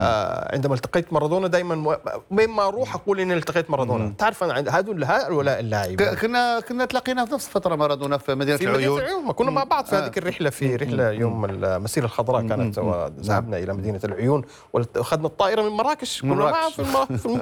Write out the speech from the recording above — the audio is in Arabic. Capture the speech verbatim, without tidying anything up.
عندما التقيت مارادونا دائما مما اروح اقول اني التقيت مارادونا. تعرف انا هذول هؤلاء اللاعبين كنا كنا تلاقينا في نفس الفتره مارادونا في مدينه في العيون. مدينه العيون، ما كنا مع بعض في هذيك الرحله، في رحله يوم المسيره الخضراء كانت، وذهبنا الى مدينه العيون واخذنا الطائره من مراكش، كنا معا في